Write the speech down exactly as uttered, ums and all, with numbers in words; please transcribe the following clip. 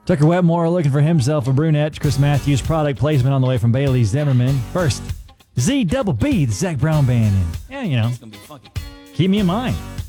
Tucker Wetmore looking for himself a brunette. Chris Matthews product placement on the way from Bailey Zimmerman. First, Z Double B, the Zach Brown Band. And, yeah, you know, It's gonna be funky. keep me in mind.